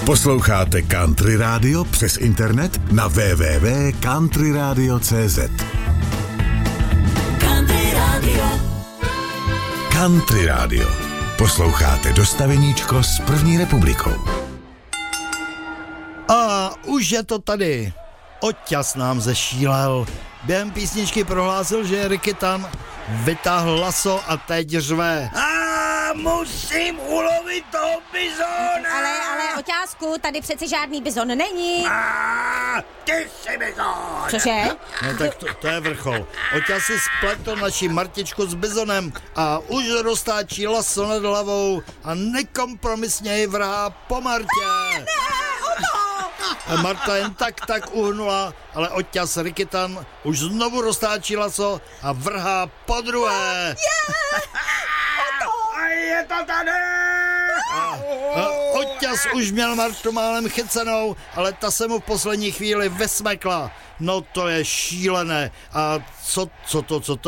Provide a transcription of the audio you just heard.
Posloucháte Country Radio přes internet na www.countryradio.cz. Country Radio. Country Radio. Posloucháte dostaveníčko s první republikou. A už je to tady. Oťas nám zešílel. Během písničky prohlásil, že Ricky tam vytáhl laso a teď řve. Musím ulovit toho bizona. Ale Oťásku, tady přeci žádný bizon není. Ty jsi bizon. Cože? No tak to je vrchol. Oťas si spletl naši Martičku s bizonem a už roztáčí laso nad hlavou a nekompromisně ji vrhá po Martě. A Marta jen tak uhnula, ale Oťas Rikitan už znovu roztáčí laso a vrhá po druhé. A je to tady! A Oťas už měl Martu málem chycenou, ale ta se mu v poslední chvíli vysmekla. No to je šílené. A co to